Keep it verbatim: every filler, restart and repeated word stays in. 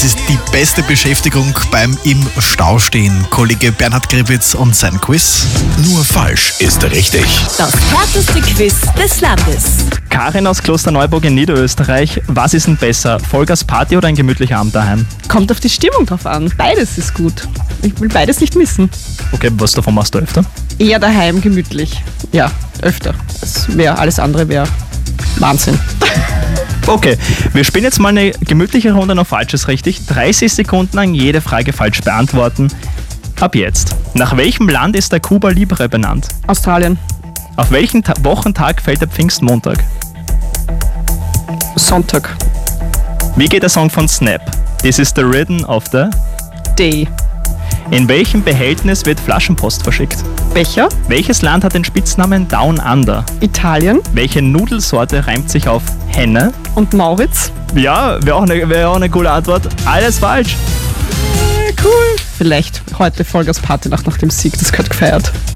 Das ist die beste Beschäftigung beim im Stau stehen. Kollege Bernhard Gribitz und sein Quiz. Nur falsch ist richtig. Das härteste Quiz des Landes. Karin aus Klosterneuburg in Niederösterreich. Was ist denn besser? Vollgas-Party oder ein gemütlicher Abend daheim? Kommt auf die Stimmung drauf an. Beides ist gut. Ich will beides nicht missen. Okay, was davon machst du öfter? Eher daheim gemütlich. Ja, öfter. Das wär, alles andere wäre Wahnsinn. Okay, wir spielen jetzt mal eine gemütliche Runde noch Falsches richtig. dreißig Sekunden lang jede Frage falsch beantworten. Ab jetzt. Nach welchem Land ist der Cuba Libre benannt? Australien. Auf welchen Ta- Wochentag fällt der Pfingstmontag? Sonntag. Wie geht der Song von Snap? This is the rhythm of the... Day. In welchem Behältnis wird Flaschenpost verschickt? Becher. Welches Land hat den Spitznamen Down Under? Italien. Welche Nudelsorte reimt sich auf Henne? Und Mauritz. Ja, wäre auch, eine, wär auch eine coole Antwort. Alles falsch. Cool. Vielleicht heute Vollgas-Party nach, nach dem Sieg. Das gehört gefeiert.